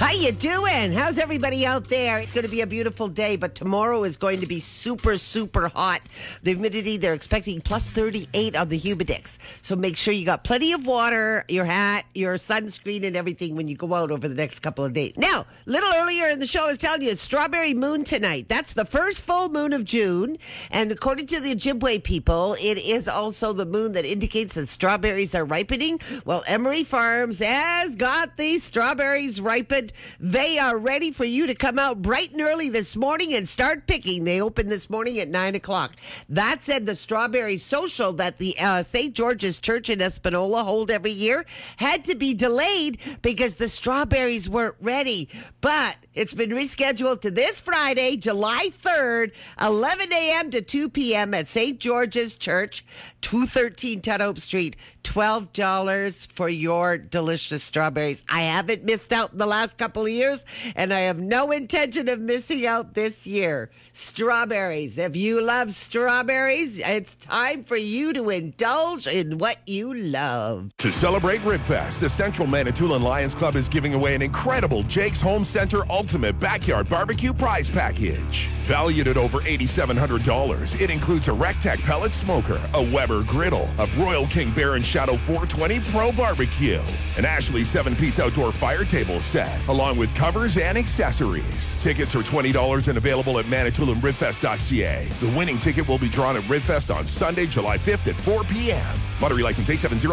How you doing? How's everybody out there? It's going to be a beautiful day, but tomorrow is going to be super, super hot. The humidity, they're expecting plus 38 on the humidex. So make sure you got plenty of water, your hat, your sunscreen, and everything when you go out over the next couple of days. Now, a little earlier in the show, I was telling you, it's Strawberry Moon tonight. That's the first full moon of June. And according to the Ojibwe people, it is also the moon that indicates that strawberries are ripening. Well, Emery Farms has got these strawberries ripened. They are ready for you to come out bright and early this morning and start picking. They opened this morning at 9 o'clock. That said, the Strawberry Social that the St. George's Church in Espanola hold every year had to be delayed because the strawberries weren't ready. But it's been rescheduled to this Friday, July 3rd, 11 a.m. to 2 p.m. at St. George's Church, 213 Tudhope Street. $12 for your delicious strawberries. I haven't missed out in the last couple of years, and I have no intention of missing out this year. Strawberries. If you love strawberries, it's time for you to indulge in what you love. To celebrate Ribfest, the Central Manitoulin Lions Club is giving away an incredible Jake's Home Center Ultimate Backyard Barbecue Prize Package. Valued at over $8,700, it includes a Rectech pellet smoker, a Weber griddle, a Royal King Baron Shadow 420 Pro Barbecue, an Ashley 7-piece outdoor fire table set, along with covers and accessories. Tickets are $20 and available at ManitoulinRibFest.ca. The winning ticket will be drawn at Ribfest on Sunday, July 5th at 4 p.m. Lottery license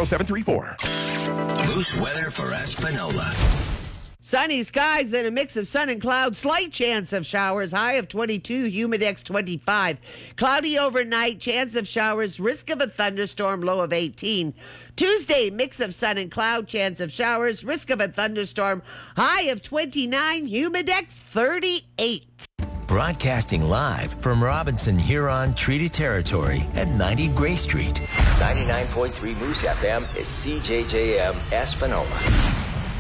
A70734. Moose weather for Espanola. Sunny skies and a mix of sun and clouds. Slight chance of showers. High of 22. Humidex 25. Cloudy overnight. Chance of showers. Risk of a thunderstorm. Low of 18. Tuesday, mix of sun and cloud. Chance of showers. Risk of a thunderstorm. High of 29. Humidex 38. Broadcasting live from Robinson Huron Treaty Territory at 90 Gray Street. 99.3 Moose FM is CJJM Espanola.